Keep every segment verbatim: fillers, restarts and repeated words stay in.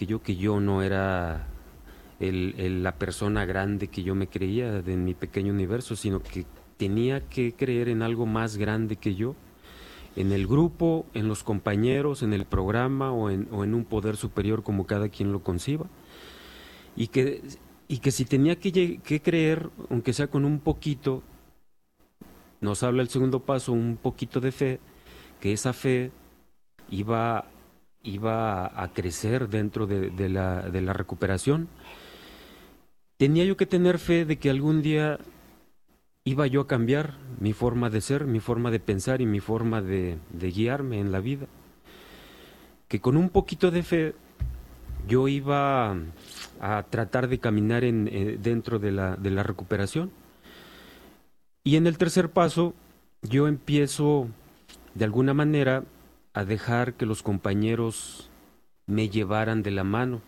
que yo que yo no era el, el- la persona grande que yo me creía de mi pequeño universo, sino que tenía que creer en algo más grande que yo, en el grupo, en los compañeros, en el programa o en, o en un poder superior como cada quien lo conciba. Y que, y que si tenía que, lle- que creer, aunque sea con un poquito, nos habla el segundo paso, un poquito de fe, que esa fe iba, iba a, a crecer dentro de, de la, de la recuperación. Tenía yo que tener fe de que algún día iba yo a cambiar mi forma de ser, mi forma de pensar y mi forma de, de guiarme en la vida. Que con un poquito de fe yo iba a tratar de caminar en, eh, dentro de la, de la recuperación. Y en el tercer paso, yo empiezo de alguna manera a dejar que los compañeros me llevaran de la mano.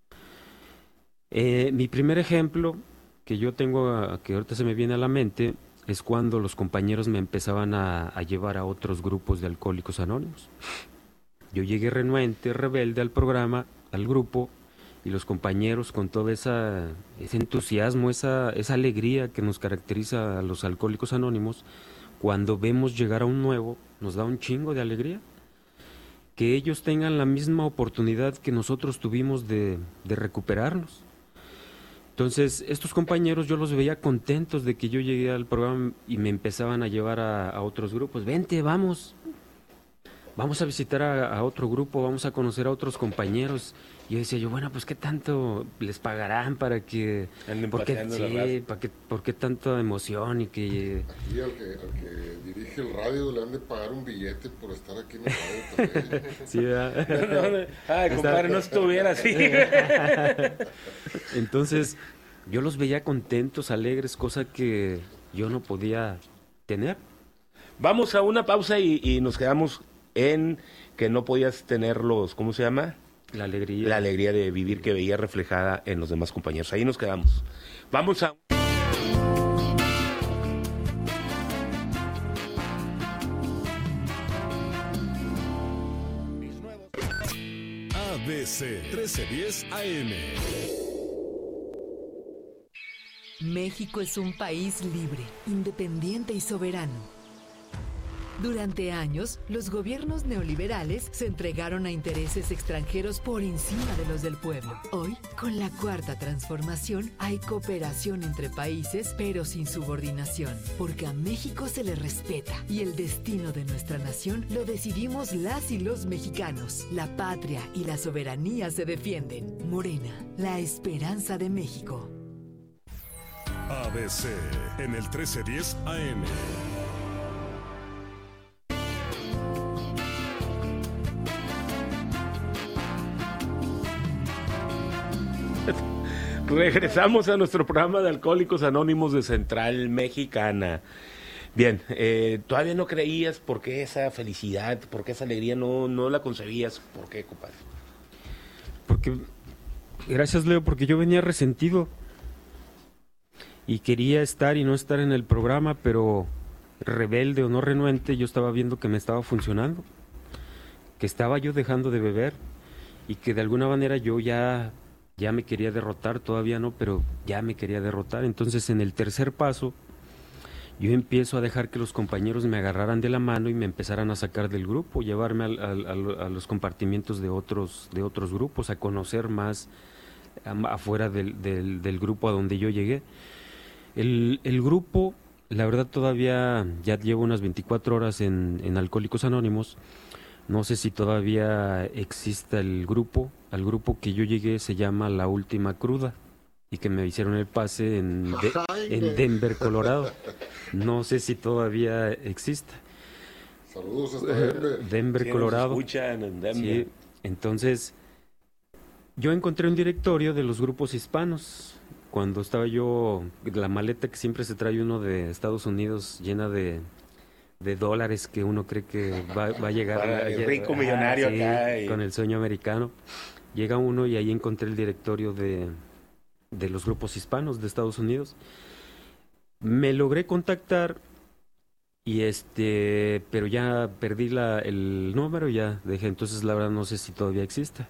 Eh, mi primer ejemplo que yo tengo, a- que ahorita se me viene a la mente, es cuando los compañeros me empezaban a, a llevar a otros grupos de alcohólicos anónimos. Yo llegué renuente, rebelde al programa, al grupo, y los compañeros con todo esa, ese entusiasmo, esa, esa alegría que nos caracteriza a los alcohólicos anónimos, cuando vemos llegar a un nuevo, nos da un chingo de alegría. Que ellos tengan la misma oportunidad que nosotros tuvimos de, de recuperarnos. Entonces, estos compañeros yo los veía contentos de que yo llegué al programa y me empezaban a llevar a, a otros grupos. Vente, vamos, vamos a visitar a, a otro grupo, vamos a conocer a otros compañeros. Y yo decía yo, bueno, pues qué tanto les pagarán para que, Anden por qué, paseando la raza. sí, para qué, por qué tanta emoción y que, Aquí al que, al que dirige el radio le han de pagar un billete por estar aquí en el radio también. sí, ¿verdad? Ay, compadre, no estuviera así. Entonces, yo los veía contentos, alegres, cosa que yo no podía tener. Vamos a una pausa y, y nos quedamos en que no podías tener los, ¿cómo se llama? La alegría. La alegría de vivir que veía reflejada en los demás compañeros. Ahí nos quedamos. Vamos a... A B C trece diez A M. México es un país libre, independiente y soberano. Durante años, los gobiernos neoliberales se entregaron a intereses extranjeros por encima de los del pueblo. Hoy, con la cuarta transformación, hay cooperación entre países, pero sin subordinación, porque a México se le respeta y el destino de nuestra nación lo decidimos las y los mexicanos. La patria y la soberanía se defienden. Morena, la esperanza de México. A B C en el trece diez A M. Regresamos a nuestro programa de Alcohólicos Anónimos de Central Mexicana. Bien, eh, todavía no creías por qué esa felicidad, por qué esa alegría no, no la concebías. ¿Por qué, compadre? Porque, gracias Leo, porque yo venía resentido y quería estar y no estar en el programa, pero rebelde o no renuente, yo estaba viendo que me estaba funcionando, que estaba yo dejando de beber y que de alguna manera yo ya, ya me quería derrotar, todavía no, pero ya me quería derrotar. Entonces en el tercer paso yo empiezo a dejar que los compañeros me agarraran de la mano y me empezaran a sacar del grupo, llevarme al, al, al, a los compartimientos de otros, de otros grupos, a conocer más um, afuera del, del, del grupo a donde yo llegué. El, el grupo, la verdad todavía ya llevo unas veinticuatro horas en, en Alcohólicos Anónimos. No sé si todavía exista el grupo. Al grupo que yo llegué se llama La Última Cruda y que me hicieron el pase en, de, en Denver, Colorado. No sé si todavía exista. Saludos hasta Denver. Denver, Sí, Colorado. nos escuchan en Denver. Sí, entonces yo encontré un directorio de los grupos hispanos. Cuando estaba yo, la maleta que siempre se trae uno de Estados Unidos llena de, de dólares que uno cree que va, va a llegar. Para el a- rico ah, millonario sí, acá y- con el sueño americano. Llega uno y ahí encontré el directorio de, de los grupos hispanos de Estados Unidos. Me logré contactar y este, pero ya perdí la, el número, ya dejé, entonces la verdad no sé si todavía existe.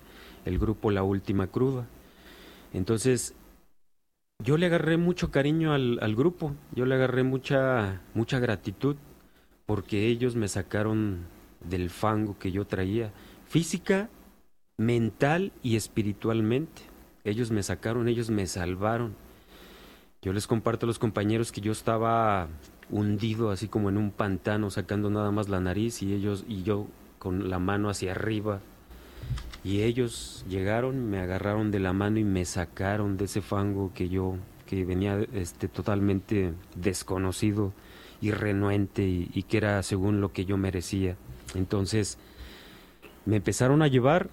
el grupo La Última Cruda. Entonces, yo le agarré mucho cariño al, al grupo, yo le agarré mucha, mucha gratitud, porque ellos me sacaron del fango que yo traía, física, mental y espiritualmente. Ellos me sacaron, ellos me salvaron. Yo les comparto a los compañeros que yo estaba hundido así como en un pantano, sacando nada más la nariz, y ellos y yo con la mano hacia arriba. Y ellos llegaron, me agarraron de la mano y me sacaron de ese fango que yo, que venía este, totalmente desconocido y renuente, y, y que era según lo que yo merecía. Entonces, me empezaron a llevar,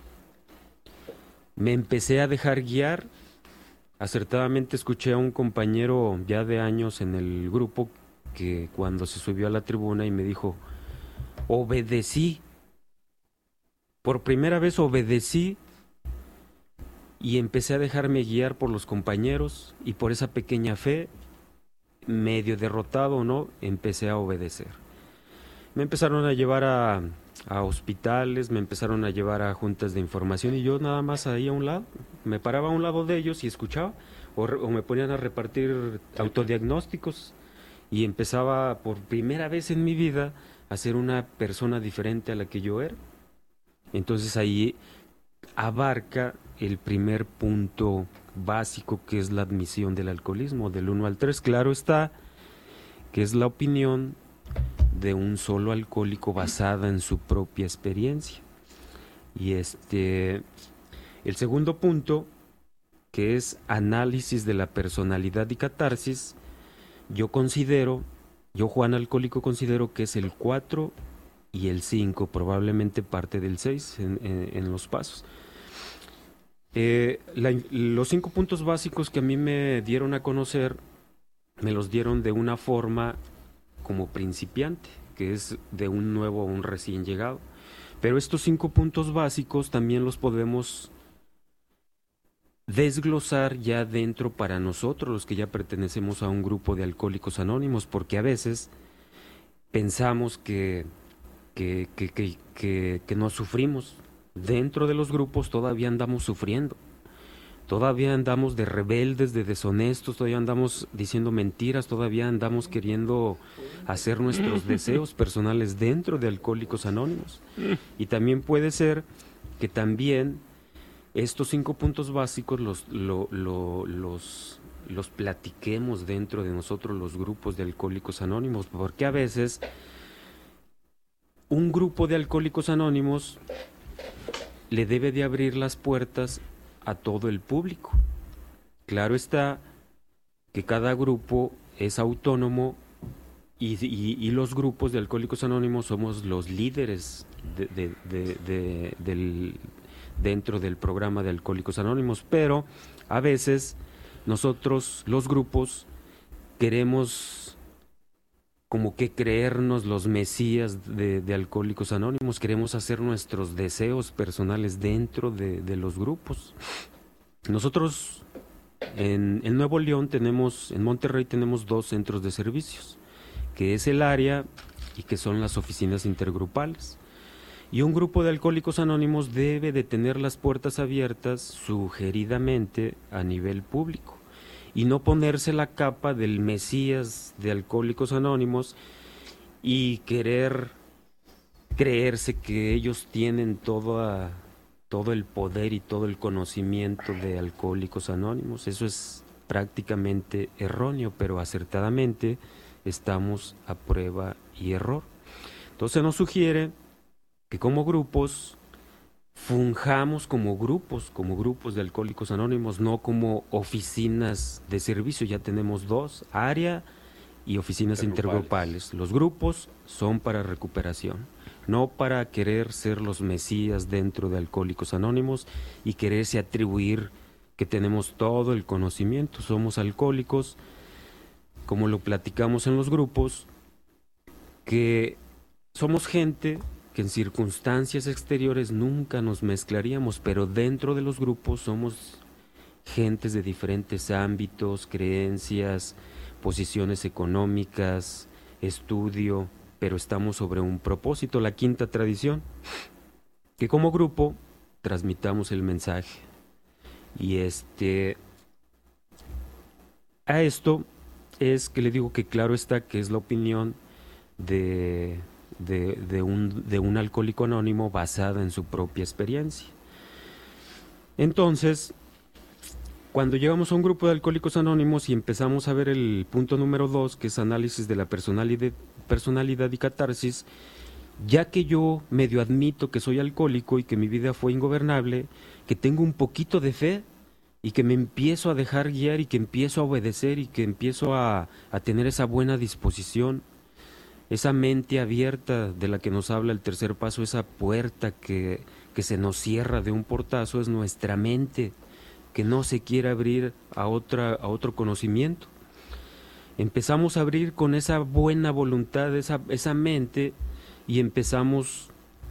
me empecé a dejar guiar. Acertadamente escuché a un compañero ya de años en el grupo que cuando se subió a la tribuna y me dijo, obedecí. Por primera vez obedecí y empecé a dejarme guiar por los compañeros, y por esa pequeña fe, medio derrotado o no, empecé a obedecer. Me empezaron a llevar a, a hospitales, me empezaron a llevar a juntas de información, y yo nada más ahí a un lado, me paraba a un lado de ellos y escuchaba, o, o me ponían a repartir autodiagnósticos, y empezaba por primera vez en mi vida a ser una persona diferente a la que yo era. Entonces ahí abarca el primer punto básico, que es la admisión del alcoholismo, del uno al tres. Claro está que es la opinión de un solo alcohólico basada en su propia experiencia. Y este, el segundo punto, que es análisis de la personalidad y catarsis, yo considero, yo Juan Alcohólico considero que es el cuatro y el cinco, probablemente parte del seis en, en, en los pasos. Eh, la, los cinco puntos básicos que a mí me dieron a conocer, me los dieron de una forma como principiante, que es de un nuevo o un recién llegado. Pero estos cinco puntos básicos también los podemos desglosar ya dentro para nosotros, los que ya pertenecemos a un grupo de Alcohólicos Anónimos, porque a veces pensamos que Que, que, que, que, que no sufrimos. Dentro de los grupos todavía andamos sufriendo, todavía andamos de rebeldes, de deshonestos, todavía andamos diciendo mentiras, todavía andamos queriendo hacer nuestros deseos personales dentro de Alcohólicos Anónimos. Y también puede ser que también estos cinco puntos básicos los, lo, lo, los, los platiquemos dentro de nosotros, los grupos de Alcohólicos Anónimos, porque a veces un grupo de Alcohólicos Anónimos le debe de abrir las puertas a todo el público. Claro está que cada grupo es autónomo, y, y, y los grupos de Alcohólicos Anónimos somos los líderes de, de, de, de, del, dentro del programa de Alcohólicos Anónimos, pero a veces nosotros, los grupos, queremos como que creernos los mesías de, de Alcohólicos Anónimos, queremos hacer nuestros deseos personales dentro de, de los grupos. Nosotros en, en Nuevo León tenemos, en Monterrey tenemos dos centros de servicios, que es el área y que son las oficinas intergrupales. Y un grupo de Alcohólicos Anónimos debe de tener las puertas abiertas sugeridamente a nivel público, y no ponerse la capa del mesías de Alcohólicos Anónimos y querer creerse que ellos tienen toda, todo el poder y todo el conocimiento de Alcohólicos Anónimos. Eso es prácticamente erróneo, pero acertadamente estamos a prueba y error. Entonces nos sugiere que como grupos funjamos como grupos, como grupos de Alcohólicos Anónimos, no como oficinas de servicio. Ya tenemos dos, área y oficinas intergrupales. Los grupos son para recuperación, no para querer ser los mesías dentro de Alcohólicos Anónimos y quererse atribuir que tenemos todo el conocimiento. Somos alcohólicos, como lo platicamos en los grupos, que somos gente que en circunstancias exteriores nunca nos mezclaríamos, pero dentro de los grupos somos gentes de diferentes ámbitos, creencias, posiciones económicas, estudio, pero estamos sobre un propósito. La quinta tradición, que como grupo transmitamos el mensaje. Y este a esto es que le digo que claro está que es la opinión de, de, de, un, de un alcohólico anónimo basada en su propia experiencia. Entonces, cuando llegamos a un grupo de alcohólicos anónimos y empezamos a ver el punto número dos, que es análisis de la personalidad, personalidad y catarsis, ya que yo medio admito que soy alcohólico y que mi vida fue ingobernable, que tengo un poquito de fe y que me empiezo a dejar guiar y que empiezo a obedecer y que empiezo a, a tener esa buena disposición, esa mente abierta de la que nos habla el tercer paso, esa puerta que, que se nos cierra de un portazo, es nuestra mente, que no se quiere abrir a, otra, a otro conocimiento. Empezamos a abrir con esa buena voluntad, esa, esa mente, y empezamos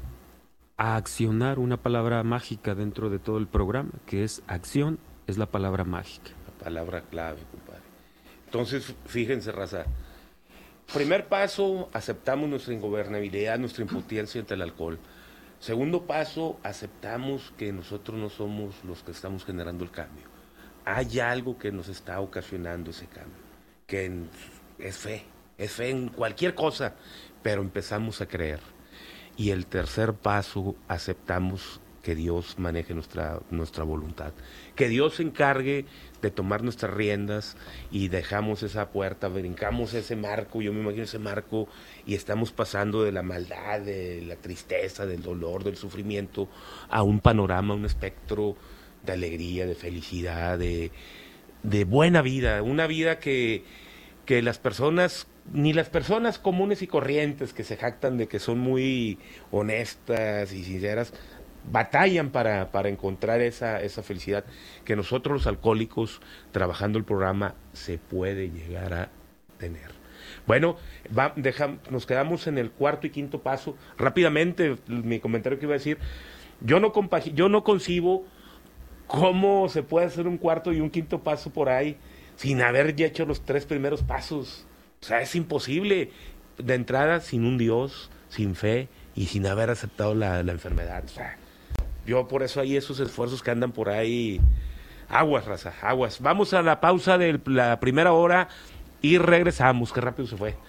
a accionar, una palabra mágica dentro de todo el programa, que es acción, es la palabra mágica. La palabra clave, compadre. Entonces, fíjense, raza. Primer paso, aceptamos nuestra ingobernabilidad, nuestra impotencia ante el alcohol. Segundo paso, aceptamos que nosotros no somos los que estamos generando el cambio. Hay algo que nos está ocasionando ese cambio, que en, es fe, es fe en cualquier cosa, pero empezamos a creer. Y el tercer paso, aceptamos que Dios maneje nuestra, nuestra voluntad, que Dios se encargue de tomar nuestras riendas y dejamos esa puerta, brincamos ese marco, yo me imagino ese marco, y estamos pasando de la maldad, de la tristeza, del dolor, del sufrimiento, a un panorama, un espectro de alegría, de felicidad, de, de buena vida, una vida que, que las personas, ni las personas comunes y corrientes que se jactan de que son muy honestas y sinceras, batallan para, para encontrar esa, esa felicidad que nosotros los alcohólicos, trabajando el programa, se puede llegar a tener. Bueno, va, deja, nos quedamos en el cuarto y quinto paso. Rápidamente, mi comentario que iba a decir, yo no, compagi- yo no concibo cómo se puede hacer un cuarto y un quinto paso por ahí sin haber ya hecho los tres primeros pasos. O sea, es imposible. De entrada, sin un Dios, sin fe y sin haber aceptado la, la enfermedad. O sea, yo por eso hay esos esfuerzos que andan por ahí. Aguas, raza, aguas. Vamos a la pausa de la primera hora y regresamos. Qué rápido se fue.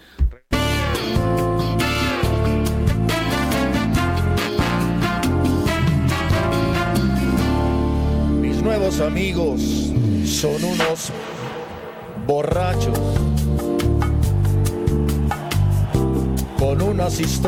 Mis nuevos amigos son unos borrachos con unas historias